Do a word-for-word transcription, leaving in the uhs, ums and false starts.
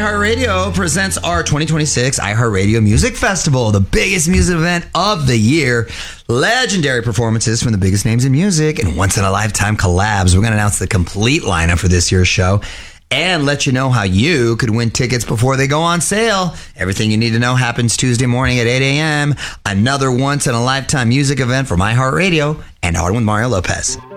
iHeartRadio presents our twenty twenty-six iHeartRadio Music Festival, the biggest music event of the year. Legendary performances from the biggest names in music and once-in-a-lifetime collabs. We're going to announce the complete lineup for this year's show and let you know how you could win tickets before they go on sale. Everything you need to know happens Tuesday morning at eight a.m. Another once-in-a-lifetime music event from iHeartRadio and On with Mario Lopez.